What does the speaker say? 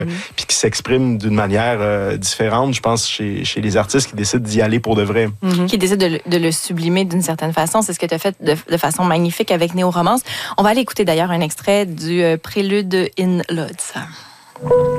puis qui s'expriment d'une manière différente, je pense, chez les artistes qui décident d'y aller pour de vrai. Qui décident de le sublimer d'une certaine façon. C'est ce que tu as fait de façon magnifique avec Néo-Romance. On va aller écouter d'ailleurs un extrait du prélude in Lodz.